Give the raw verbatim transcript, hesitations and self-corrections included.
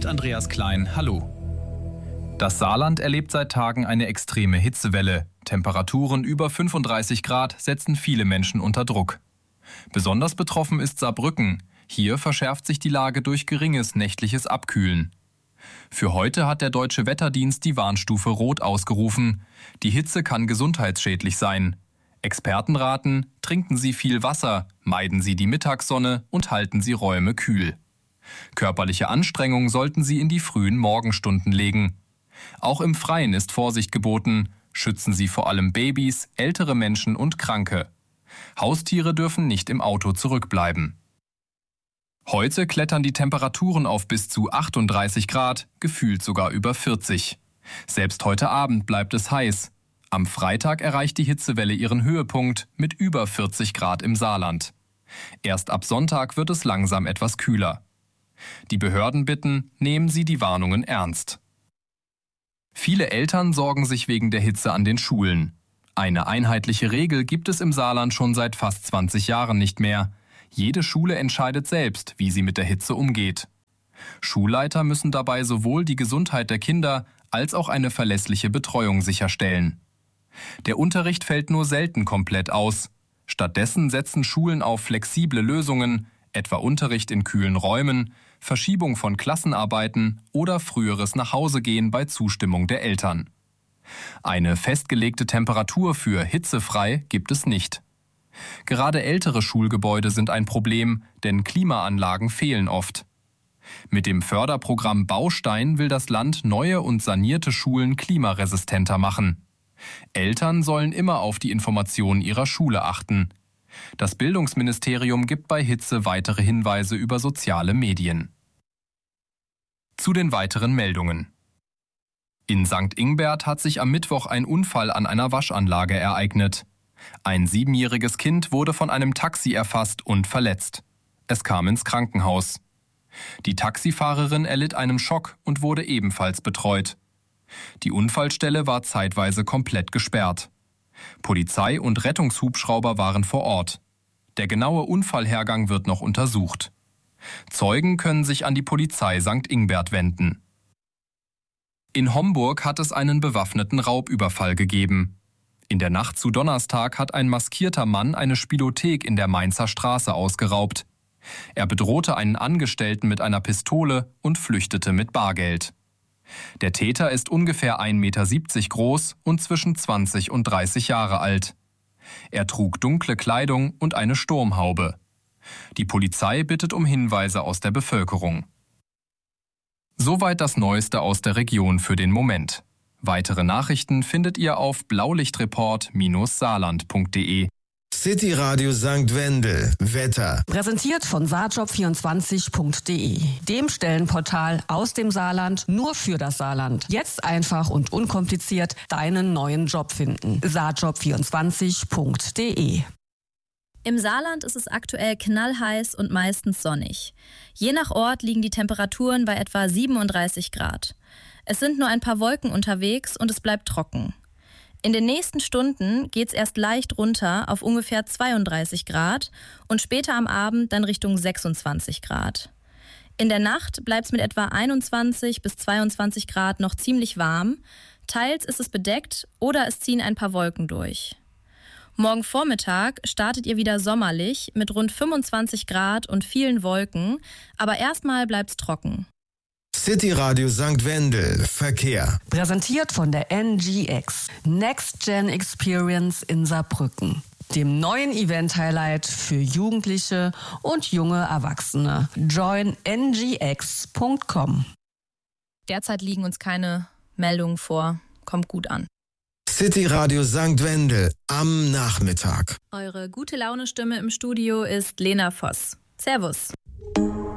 Mit Andreas Klein, hallo. Das Saarland erlebt seit Tagen eine extreme Hitzewelle. Temperaturen über fünfunddreißig Grad setzen viele Menschen unter Druck. Besonders betroffen ist Saarbrücken. Hier verschärft sich die Lage durch geringes nächtliches Abkühlen. Für heute hat der Deutsche Wetterdienst die Warnstufe Rot ausgerufen. Die Hitze kann gesundheitsschädlich sein. Experten raten, trinken Sie viel Wasser, meiden Sie die Mittagssonne und halten Sie Räume kühl. Körperliche Anstrengung sollten Sie in die frühen Morgenstunden legen. Auch im Freien ist Vorsicht geboten. Schützen Sie vor allem Babys, ältere Menschen und Kranke. Haustiere dürfen nicht im Auto zurückbleiben. Heute klettern die Temperaturen auf bis zu achtunddreißig Grad, gefühlt sogar über vierzig. Selbst heute Abend bleibt es heiß. Am Freitag erreicht die Hitzewelle ihren Höhepunkt mit über vierzig Grad im Saarland. Erst ab Sonntag wird es langsam etwas kühler. Die Behörden bitten, nehmen Sie die Warnungen ernst. Viele Eltern sorgen sich wegen der Hitze an den Schulen. Eine einheitliche Regel gibt es im Saarland schon seit fast zwanzig Jahren nicht mehr. Jede Schule entscheidet selbst, wie sie mit der Hitze umgeht. Schulleiter müssen dabei sowohl die Gesundheit der Kinder als auch eine verlässliche Betreuung sicherstellen. Der Unterricht fällt nur selten komplett aus. Stattdessen setzen Schulen auf flexible Lösungen, etwa Unterricht in kühlen Räumen, Verschiebung von Klassenarbeiten oder früheres Nachhausegehen bei Zustimmung der Eltern. Eine festgelegte Temperatur für hitzefrei gibt es nicht. Gerade ältere Schulgebäude sind ein Problem, denn Klimaanlagen fehlen oft. Mit dem Förderprogramm Baustein will das Land neue und sanierte Schulen klimaresistenter machen. Eltern sollen immer auf die Informationen ihrer Schule achten. Das Bildungsministerium gibt bei Hitze weitere Hinweise über soziale Medien. Zu den weiteren Meldungen. In Sankt Ingbert hat sich am Mittwoch ein Unfall an einer Waschanlage ereignet. Ein siebenjähriges Kind wurde von einem Taxi erfasst und verletzt. Es kam ins Krankenhaus. Die Taxifahrerin erlitt einen Schock und wurde ebenfalls betreut. Die Unfallstelle war zeitweise komplett gesperrt. Polizei und Rettungshubschrauber waren vor Ort. Der genaue Unfallhergang wird noch untersucht. Zeugen können sich an die Polizei Sankt Ingbert wenden. In Homburg hat es einen bewaffneten Raubüberfall gegeben. In der Nacht zu Donnerstag hat ein maskierter Mann eine Spielothek in der Mainzer Straße ausgeraubt. Er bedrohte einen Angestellten mit einer Pistole und flüchtete mit Bargeld. Der Täter ist ungefähr ein Meter siebzig groß und zwischen zwanzig und dreißig Jahre alt. Er trug dunkle Kleidung und eine Sturmhaube. Die Polizei bittet um Hinweise aus der Bevölkerung. Soweit das Neueste aus der Region für den Moment. Weitere Nachrichten findet ihr auf blaulichtreport Bindestrich saarland punkt de. City Radio Sankt Wendel. Wetter. Präsentiert von saarjob vierundzwanzig punkt de, dem Stellenportal aus dem Saarland nur für das Saarland. Jetzt einfach und unkompliziert deinen neuen Job finden. saarjob vierundzwanzig punkt de. Im Saarland ist es aktuell knallheiß und meistens sonnig. Je nach Ort liegen die Temperaturen bei etwa siebenunddreißig Grad. Es sind nur ein paar Wolken unterwegs und es bleibt trocken. In den nächsten Stunden geht's erst leicht runter auf ungefähr zweiunddreißig Grad und später am Abend dann Richtung sechsundzwanzig Grad. In der Nacht bleibt's mit etwa einundzwanzig bis zweiundzwanzig Grad noch ziemlich warm. Teils ist es bedeckt oder es ziehen ein paar Wolken durch. Morgen Vormittag startet ihr wieder sommerlich mit rund fünfundzwanzig Grad und vielen Wolken, aber erstmal bleibt's trocken. City Radio Sankt Wendel. Verkehr. Präsentiert von der N G X. Next Gen Experience in Saarbrücken. Dem neuen Event-Highlight für Jugendliche und junge Erwachsene. join n g x punkt com. Derzeit liegen uns keine Meldungen vor. Kommt gut an. City Radio Sankt Wendel am Nachmittag. Eure gute Laune-Stimme im Studio ist Lena Voss. Servus.